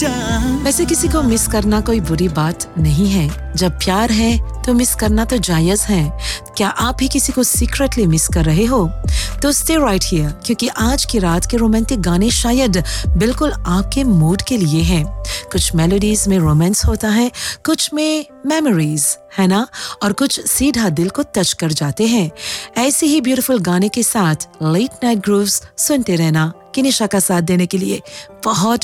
वैसे किसी को मिस करना कोई बुरी बात नहीं है। जब प्यार है तो मिस करना तो जायज है। क्या आप भी किसी को सीक्रेटली मिस कर रहे हो? तो स्टे राइट हियर, क्योंकि आज की रात के रोमांटिक गाने शायद बिल्कुल आपके मूड के लिए हैं। कुछ मेलोडीज में रोमांस होता है, कुछ में मेमोरीज, है ना? और कुछ सीधा दिल को टच कर जाते हैं। ऐसे ही ब्यूटीफुल गाने के साथ लेट नाइट ग्रूव्स सुनते रहना। किनिशा का साथ देने के लिए बहुत